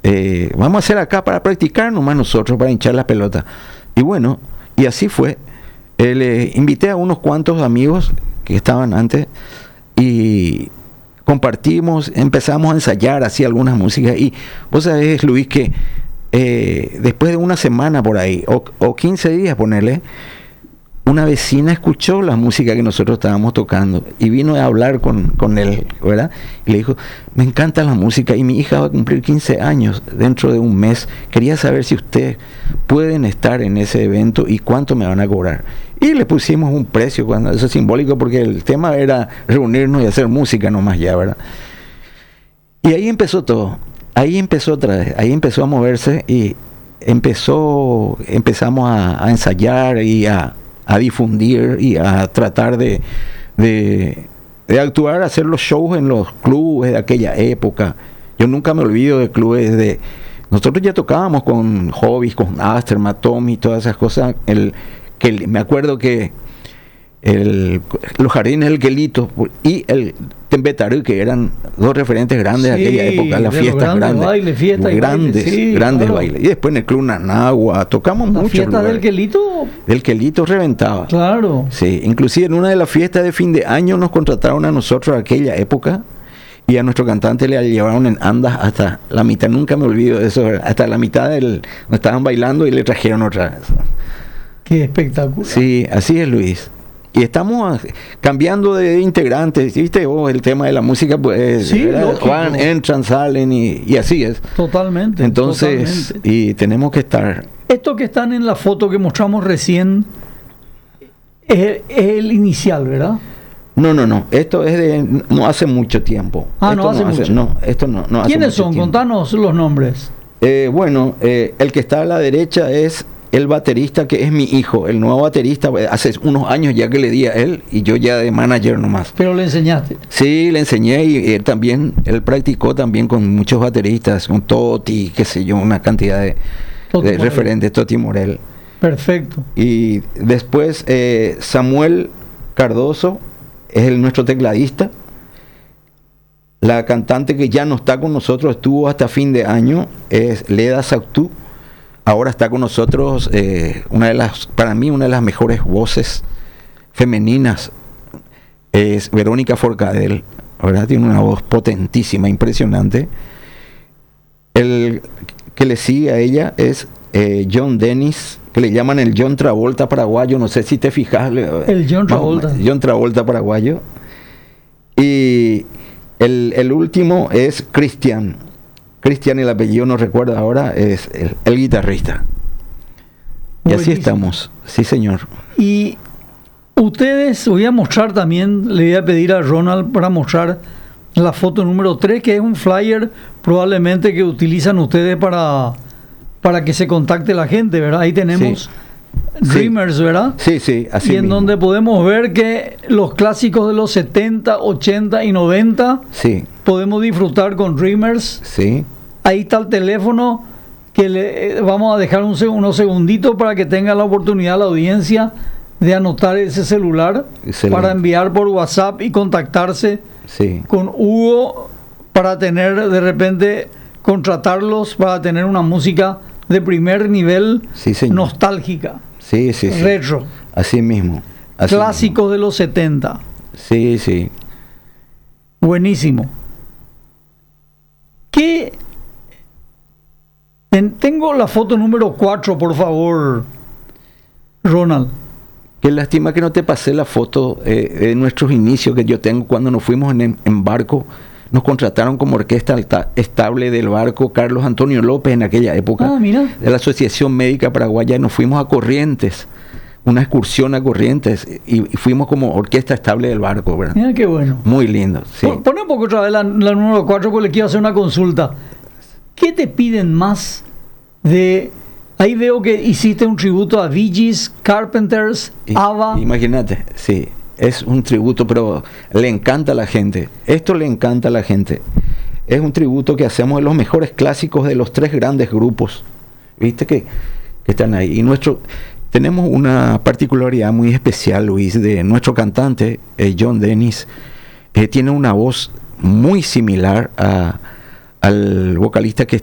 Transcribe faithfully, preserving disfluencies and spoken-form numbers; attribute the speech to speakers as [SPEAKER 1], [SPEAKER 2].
[SPEAKER 1] eh, vamos a hacer acá para practicar nomás nosotros, para hinchar la pelota. Y bueno, y así fue. Eh, le invité a unos cuantos amigos que estaban antes y compartimos, empezamos a ensayar así algunas músicas. Y vos sabés, Luis, que eh, después de una semana por ahí, o, o quince días ponerle, una vecina escuchó la música que nosotros estábamos tocando y vino a hablar con, con él, ¿verdad? Y le dijo, me encanta la música y mi hija va a cumplir quince años dentro de un mes. Quería saber si ustedes pueden estar en ese evento y cuánto me van a cobrar. Y le pusimos un precio, cuando eso es simbólico, porque el tema era reunirnos y hacer música nomás ya, ¿verdad? Y ahí empezó todo. Ahí empezó otra vez, ahí empezó a moverse y empezó, empezamos a, a ensayar y a a difundir y a tratar de, de, de actuar, hacer los shows en los clubes de aquella época. Yo nunca me olvido de clubes de... Nosotros ya tocábamos con Hobbies, con Aftermath, Tommy, todas esas cosas. El, que el, me acuerdo que el, los Jardines del Quelito y el Tembetarú, que eran dos referentes grandes de aquella época, las fiestas grandes,
[SPEAKER 2] baile, fiesta
[SPEAKER 1] grandes,
[SPEAKER 2] baile, sí,
[SPEAKER 1] grandes
[SPEAKER 2] claro.
[SPEAKER 1] bailes. Y después en el Club Nanagua, tocamos mucho.
[SPEAKER 2] ¿La fiesta del Quelito?
[SPEAKER 1] El Quelito reventaba.
[SPEAKER 2] Claro.
[SPEAKER 1] Sí, inclusive en una de las fiestas de fin de año nos contrataron a nosotros a aquella época y a nuestro cantante le llevaron en andas hasta la mitad, nunca me olvido de eso, hasta la mitad del, donde estaban bailando y le trajeron otra vez.
[SPEAKER 2] Qué espectacular.
[SPEAKER 1] Sí, así es, Luis. Y estamos cambiando de integrantes, ¿viste? Oh, el tema de la música, pues,
[SPEAKER 2] sí,
[SPEAKER 1] van, entran, salen y, y así es.
[SPEAKER 2] Totalmente.
[SPEAKER 1] Entonces, totalmente. Y tenemos que estar...
[SPEAKER 2] Esto que están en la foto que mostramos recién es, es el inicial, ¿verdad?
[SPEAKER 1] No, no, no. Esto es de no hace mucho tiempo.
[SPEAKER 2] Ah,
[SPEAKER 1] esto
[SPEAKER 2] no hace,
[SPEAKER 1] no hace
[SPEAKER 2] mucho.
[SPEAKER 1] No, esto no, no hace
[SPEAKER 2] ¿Quiénes son?
[SPEAKER 1] Tiempo.
[SPEAKER 2] Contanos los nombres.
[SPEAKER 1] Eh, bueno, eh, el que está a la derecha es el baterista, que es mi hijo, el nuevo baterista. Hace unos años ya que le di a él y yo ya de manager nomás.
[SPEAKER 2] Pero le enseñaste.
[SPEAKER 1] Sí, le enseñé y él también, él practicó también con muchos bateristas, con Toti, qué sé yo, una cantidad de, de referentes, Toti Morel.
[SPEAKER 2] Perfecto.
[SPEAKER 1] Y después eh, Samuel Cardoso es el, nuestro tecladista. La cantante que ya no está con nosotros, estuvo hasta fin de año, es Leda Sautú. Ahora está con nosotros eh, una de las, para mí, una de las mejores voces femeninas es Verónica Forcadell, ¿verdad? Tiene una voz potentísima, impresionante. El que le sigue a ella es eh, John Dennis, que le llaman el John Travolta paraguayo, no sé si te fijas.
[SPEAKER 2] El John Travolta.
[SPEAKER 1] Vamos, John Travolta paraguayo. Y el, el último es Cristian. Cristian, el apellido no recuerdo ahora, es el, el guitarrista. Y buenísimo. Así estamos, sí señor.
[SPEAKER 2] Y ustedes, voy a mostrar también, le voy a pedir a Ronald para mostrar la foto número tres, que es un flyer probablemente que utilizan ustedes para, para que se contacte la gente, ¿verdad? Ahí tenemos
[SPEAKER 1] sí.
[SPEAKER 2] Dreamers, ¿verdad?
[SPEAKER 1] Sí, sí, así
[SPEAKER 2] Y en
[SPEAKER 1] mismo.
[SPEAKER 2] donde podemos ver que los clásicos de los setenta, ochenta y noventa
[SPEAKER 1] sí.
[SPEAKER 2] podemos disfrutar con Dreamers.
[SPEAKER 1] Sí.
[SPEAKER 2] Ahí está el teléfono que le vamos a dejar un, unos segunditos para que tenga la oportunidad la audiencia de anotar ese celular. Excelente. Para enviar por WhatsApp y contactarse
[SPEAKER 1] sí.
[SPEAKER 2] con Hugo para tener de repente contratarlos para tener una música de primer nivel,
[SPEAKER 1] sí,
[SPEAKER 2] nostálgica,
[SPEAKER 1] sí, sí, sí.
[SPEAKER 2] retro,
[SPEAKER 1] así mismo, así
[SPEAKER 2] clásicos
[SPEAKER 1] mismo.
[SPEAKER 2] de los setenta.
[SPEAKER 1] Sí, sí.
[SPEAKER 2] Buenísimo. ¿Qué? Tengo la foto número cuatro, por favor, Ronald.
[SPEAKER 1] Qué lástima que no te pasé la foto eh, de nuestros inicios que yo tengo cuando nos fuimos en, en barco. Nos contrataron como orquesta alta, estable del barco Carlos Antonio López en aquella época.
[SPEAKER 2] Ah, mira.
[SPEAKER 1] De la Asociación Médica Paraguaya. Nos fuimos a Corrientes, una excursión a Corrientes, y, y fuimos como orquesta estable del barco, ¿verdad?
[SPEAKER 2] Mira qué bueno.
[SPEAKER 1] Muy lindo, sí.
[SPEAKER 2] Pon un poco otra vez la, la número cuatro porque le quiero hacer una consulta. ¿Qué te piden más de...? Ahí veo que hiciste un tributo a Bee Gees, Carpenters,
[SPEAKER 1] y,
[SPEAKER 2] ABBA.
[SPEAKER 1] Imagínate, sí. Es un tributo, pero le encanta a la gente. Esto le encanta a la gente. Es un tributo que hacemos de los mejores clásicos de los tres grandes grupos. ¿Viste que, que están ahí? Y nuestro... Tenemos una particularidad muy especial, Luis, de nuestro cantante, eh, John Dennis. Eh, tiene una voz muy similar a, al vocalista que